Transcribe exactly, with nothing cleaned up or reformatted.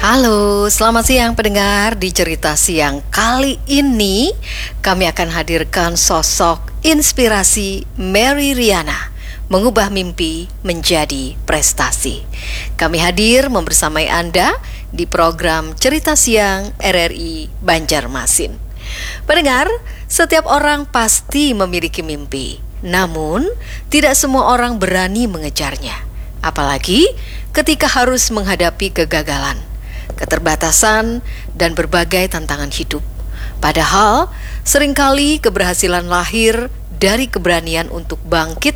Halo, selamat siang pendengar. Di cerita siang kali ini kami akan hadirkan sosok inspirasi Mary Riana, mengubah mimpi menjadi prestasi. Kami hadir membersamai Anda di program Cerita Siang R R I Banjarmasin. Pendengar, setiap orang pasti memiliki mimpi, namun tidak semua orang berani mengejarnya, apalagi ketika harus menghadapi kegagalan, keterbatasan, dan berbagai tantangan hidup. Padahal, seringkali keberhasilan lahir dari keberanian untuk bangkit